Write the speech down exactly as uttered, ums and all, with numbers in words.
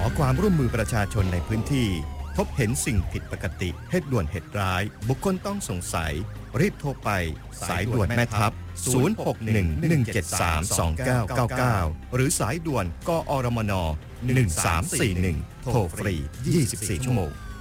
อความร่วมมือประชาชนในพื้นที่พบเห็นสิ่งผิดปกติเหตุด่วนเหตุร้ายบุคคลต้องสงสัยรีบโทรไปสายด่วนแม่ทัพศูนย์ หก หนึ่ง หนึ่ง เจ็ด สาม สอง เก้า เก้า เก้าหรือสายด่วนกอรมนหนึ่ง สาม สี่ หนึ่งโทรฟรียี่สิบสี่ชั่วโมง